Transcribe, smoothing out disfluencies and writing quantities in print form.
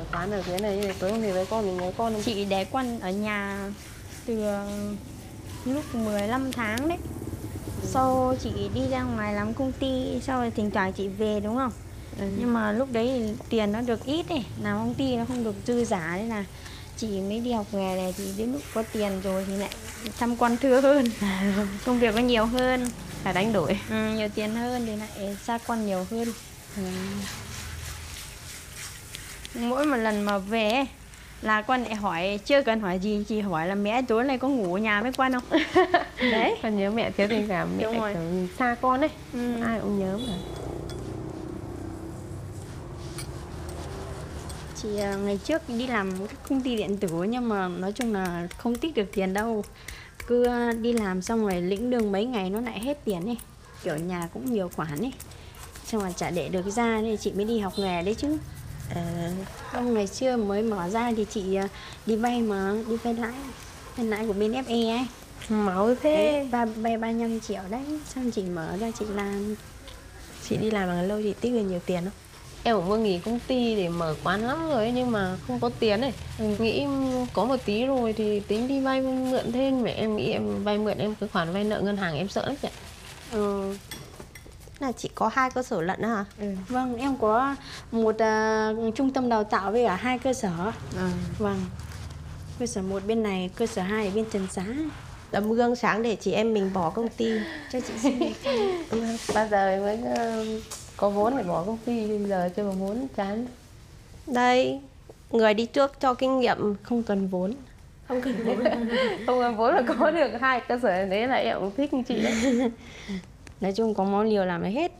quán ở dưới này tối hôm thì với con thì nhớ con không? Chị để con ở nhà từ lúc 15 tháng đấy. Sau chị đi ra ngoài làm công ty, sau rồi thỉnh thoảng chị về đúng không? Nhưng mà lúc đấy thì tiền nó được ít ấy, làm công ty nó không được dư giả, nên là chị mới đi học nghề này. Thì đến lúc có tiền rồi thì lại chăm con thưa hơn. Công việc nó nhiều hơn, Phải đánh đổi. nhiều tiền hơn thì lại xa con nhiều hơn. Mỗi một lần mà về ấy, là con lại hỏi, chưa cần hỏi gì, chị hỏi là mẹ tối nay có ngủ ở nhà với con không? Đấy. Con nhớ mẹ thiếu tình cảm, mẹ kiểu xa con ấy. Ai cũng nhớ mà. Chị ngày trước đi làm công ty điện tử nhưng mà nói chung là không tích được tiền đâu. Cứ đi làm xong rồi lĩnh lương mấy ngày nó lại hết tiền ấy. Kiểu nhà cũng nhiều khoản ấy. Xong rồi chả để được ra nên chị mới đi học nghề đấy chứ. Không, ngày xưa mới mở ra thì chị đi vay mà, đi vay lãi của bên FE ấy. Máu thế. Vay 35 triệu đấy, xong chị mở ra chị làm. Chị đi làm bằng lâu chị tích được nhiều tiền không? Em cũng vừa nghỉ công ty để mở quán lắm rồi ấy, nhưng mà không có tiền ấy. Nghĩ có một tí rồi thì tính đi vay mượn thêm. Mẹ em nghĩ em vay mượn em cái khoản vay nợ ngân hàng em sợ lắm chị ạ. Là chị có 2 cơ sở lận hả? Vâng, em có một trung tâm đào tạo với cả 2 cơ sở. Vâng. Cơ sở 1 bên này, cơ sở 2 ở bên Trần Xá. Tấm gương sáng để chị em mình bỏ công ty. Cho chị xin lấy con. Bao giờ mới có vốn để bỏ công ty, bây giờ chưa có vốn chán. Đây, người đi trước cho kinh nghiệm. Không cần vốn. Không cần vốn. Không có vốn là có được 2 cơ sở đấy là em cũng thích như chị đấy. Nói chung có máu liều làm là hết.